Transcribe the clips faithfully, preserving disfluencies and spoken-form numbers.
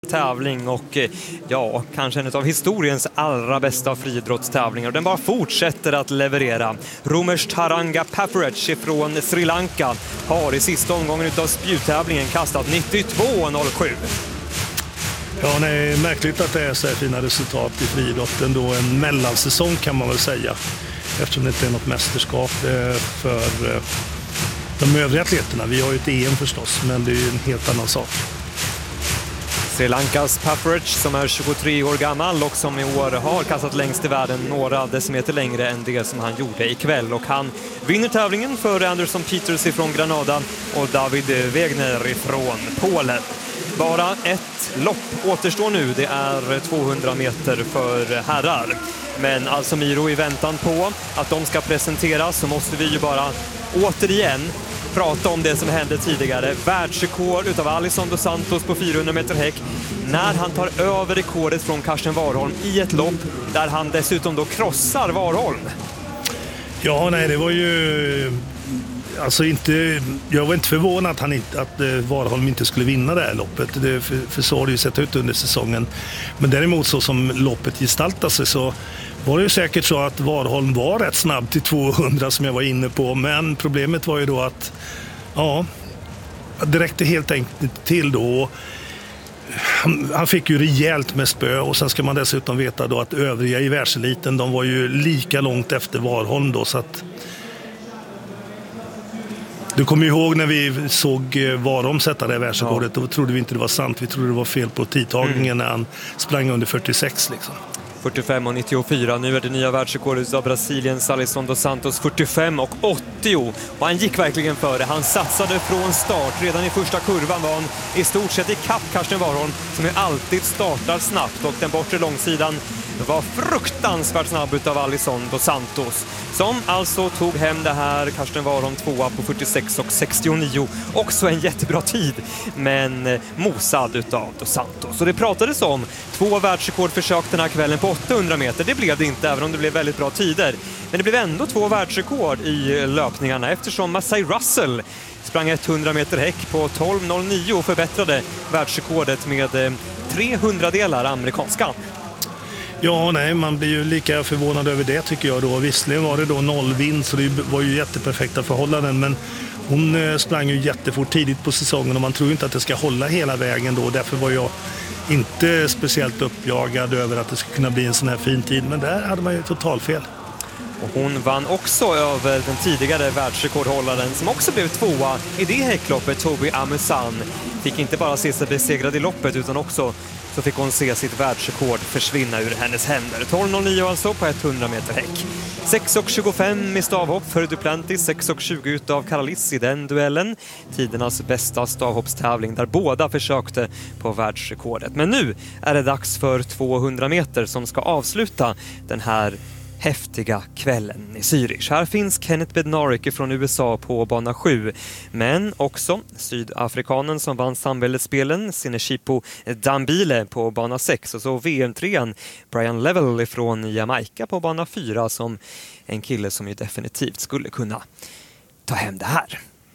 tävling och ja, kanske en av historiens allra bästa friidrottstävlingar. Den bara fortsätter att leverera. Romesh Taranga Pafarech från Sri Lanka har i sista omgången utav spjuttävlingen kastat nittiotvå noll sju. Ja, nej, märkligt att det är så här fina resultat i friidrotten då. En mellansäsong kan man väl säga. Eftersom det inte är något mästerskap för de övriga atleterna. Vi har ju ett E M förstås, men det är ju en helt annan sak. Sri Lankas Pafarech som är tjugotre år gammal och som i år har kastat längst i världen några decimeter längre än det som han gjorde ikväll. Och han vinner tävlingen för Anderson Peters ifrån Granada och David Wegner ifrån Polen. Bara ett lopp återstår nu, det är tvåhundra meter för herrar. Men alltså Miro, i väntan på att de ska presenteras så måste vi ju bara återigen prata om det som hände tidigare. Världsrekord utav Alisson dos Santos på fyrahundra meter häck när han tar över rekordet från Karsten Warholm i ett lopp där han dessutom då krossar Warholm. Ja, nej, det var ju alltså inte, jag var inte förvånad att, han inte, att Warholm inte skulle vinna det här loppet. Det, för, för så har det ju sett ut under säsongen. Men däremot så som loppet gestaltar sig så var det ju säkert så att Warholm var rätt snabb till tvåhundra som jag var inne på. Men problemet var ju då att ja, det räckte helt enkelt till då. Han, han fick ju rejält med spö och sen ska man dessutom veta då att övriga i världseliten, de var ju lika långt efter Warholm då, så att du kommer ihåg när vi såg Warholm sätta det världsrekordet, ja. Då trodde vi inte det var sant, vi trodde det var fel på tidtagningen mm. när han sprang under fyrtiosex liksom. fyrtiofem och nittiofyra. Nu är det nya världsrekordet av Brasiliens Alisson dos Santos fyrtiofem och åttio. Och han gick verkligen före. Han satsade från start. Redan i första kurvan var han i stort sett i kapp Karsten Warholm som ju alltid startar snabbt. Och den bortre långsidan var fruktansvärt snabb utav Alisson dos Santos som alltså tog hem det här. Karsten Warholm tvåa på fyrtiosex och sextionio. Också en jättebra tid, men mosad utav dos Santos. Och det pratades om två världsrekordförsök den här kvällen på åttahundra meter. Det blev det inte, även om det blev väldigt bra tider. Men det blev ändå två världsrekord i löpningarna eftersom Massey Russell sprang hundra meter häck på tolv noll nio och förbättrade världsrekordet med trehundra delar amerikanska. Ja, nej, man blir ju lika förvånad över det tycker jag då. Visserligen var det då nollvind så det var ju jätteperfekta förhållanden, men hon sprang ju jättefort tidigt på säsongen och man tror inte att det ska hålla hela vägen då. Därför var jag inte speciellt uppjagad över att det skulle kunna bli en sån här fin tid, men där hade man ju totalfel. Och hon vann också över den tidigare världsrekordhållaren som också blev tvåa i det häckloppet, Toby Amusan. Fick inte bara se sig besegrad i loppet utan också så fick hon se sitt världsrekord försvinna ur hennes händer. tolv noll nio alltså på hundra meter häck. sex och tjugofem i stavhopp för Duplantis, sex och tjugo utav Karalis i den duellen. Tidernas bästa stavhoppstävling där båda försökte på världsrekordet. Men nu är det dags för tvåhundra meter som ska avsluta den här häftiga kvällen i Zürich. Här finns Kenneth Bednarek från U S A på bana sju, men också sydafrikanen som vann samväldesspelen Sineshipo Dambile på bana sex och så V M-trean Brian Level från Jamaica på bana fyra som en kille som ju definitivt skulle kunna ta hem det här.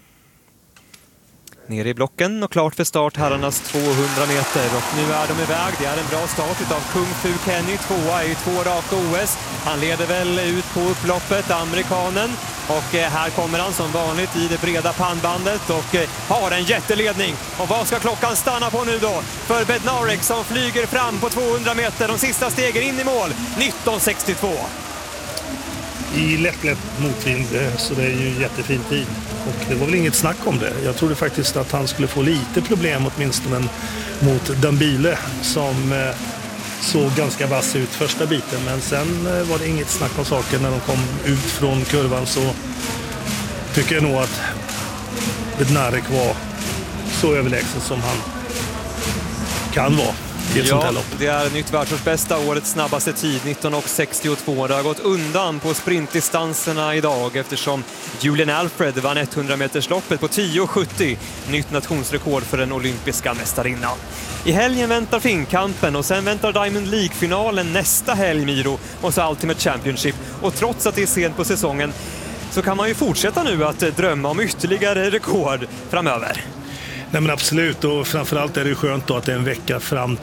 Nere i blocken och klart för start herrarnas tvåhundra meter och nu är de iväg. Det är en bra start utav Kung Fu Kenny, tvåa i två raka O S. Han leder väl ut på upploppet, amerikanen, och här kommer han som vanligt i det breda pannbandet och har en jätteledning. Och vad ska klockan stanna på nu då? För Bednarek som flyger fram på tvåhundra meter, de sista stegen in i mål, nitton sextiotvå. I lätt, lätt motvind, så det är ju en jättefin tid. Och det var väl inget snack om det. Jag trodde faktiskt att han skulle få lite problem åtminstone mot Dambile som eh, såg ganska vass ut första biten. Men sen eh, var det inget snack om saker när de kom ut från kurvan, så tycker jag nog att Bednarek var så överlägsen som han kan vara. Ja, det är nytt världsbästa, årets snabbaste tid, nitton sextiotvå. Det har gått undan på sprintdistanserna idag eftersom Julian Alfred vann hundra metersloppet på tio sjuttio. Nytt nationsrekord för den olympiska mästarinnan. I helgen väntar finkampen och sen väntar Diamond League-finalen nästa helg, Miro, och så Ultimate Championship. Och trots att det är sent på säsongen så kan man ju fortsätta nu att drömma om ytterligare rekord framöver. Nej men absolut, och framförallt är det skönt då att det är en vecka fram